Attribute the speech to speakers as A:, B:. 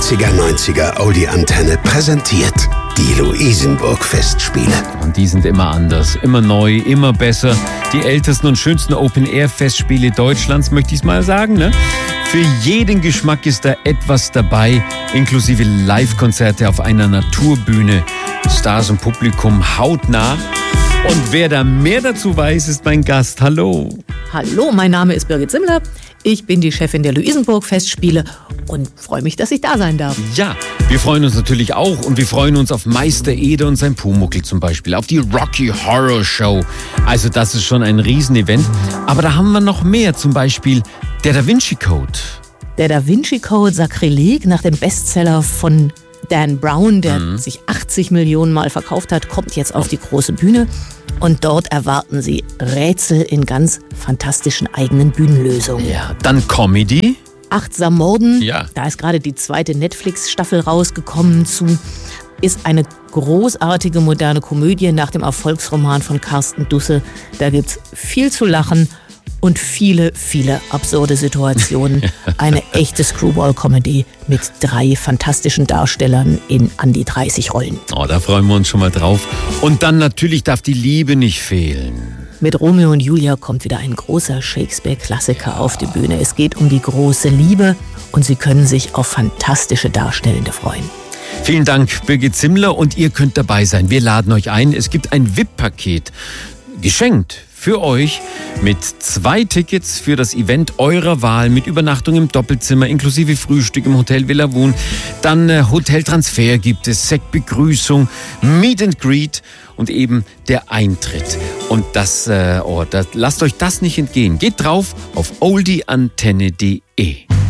A: 80er, 90er Oldie-Antenne präsentiert die Luisenburg-Festspiele.
B: Und die sind immer anders, immer neu, immer besser. Die ältesten und schönsten Open-Air-Festspiele Deutschlands, möchte ich mal sagen, ne? Für jeden Geschmack ist da etwas dabei, inklusive Live-Konzerte auf einer Naturbühne, Stars und Publikum hautnah. Und wer da mehr dazu weiß, ist mein Gast. Hallo.
C: Hallo, mein Name ist Birgit Simmler. Ich bin die Chefin der Luisenburg-Festspiele und freue mich, dass ich da sein darf.
B: Ja, wir freuen uns natürlich auch und wir freuen uns auf Meister Eder und sein Pumuckl zum Beispiel, auf die Rocky Horror Show. Also das ist schon ein Riesenevent. Aber da haben wir noch mehr, zum Beispiel der Da Vinci Code.
C: Der Da Vinci Code, Sakrileg, nach dem Bestseller von Dan Brown, der sich 80 Millionen Mal verkauft hat, kommt jetzt auf die große Bühne. Und dort erwarten Sie Rätsel in ganz fantastischen eigenen Bühnenlösungen.
B: Ja, dann Comedy.
C: Achtsam Morden,
B: Ja.
C: Da ist gerade die zweite Netflix-Staffel rausgekommen ist eine großartige moderne Komödie nach dem Erfolgsroman von Carsten Dusse. Da gibt's viel zu lachen und viele, viele absurde Situationen. Eine echte Screwball-Comedy mit 3 fantastischen Darstellern in an die 30 Rollen.
B: Oh, da freuen wir uns schon mal drauf. Und dann natürlich darf die Liebe nicht fehlen.
C: Mit Romeo und Julia kommt wieder ein großer Shakespeare-Klassiker auf die Bühne. Es geht um die große Liebe und Sie können sich auf fantastische Darstellende freuen.
B: Vielen Dank, Birgit Simmler, und ihr könnt dabei sein. Wir laden euch ein. Es gibt ein VIP-Paket geschenkt für euch mit 2 Tickets für das Event eurer Wahl mit Übernachtung im Doppelzimmer inklusive Frühstück im Hotel Villa Wohn. Dann Hoteltransfer gibt es, Sektbegrüßung, Meet and Greet und eben der Eintritt. Und lasst euch das nicht entgehen. Geht drauf auf oldieantenne.de.